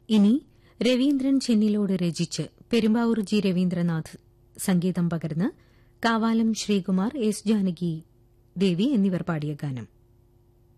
ഇനി രവീന്ദ്രൻ ചെന്നിലോട് രചിച്ച് പെരുമ്പാവൂർ ജി രവീന്ദ്രനാഥ് സംഗീതം പകർന്ന് കാവാലം ശ്രീകുമാർ, എസ് ജാനകി ദേവി എന്നിവർ പാടിയ ഗാനം.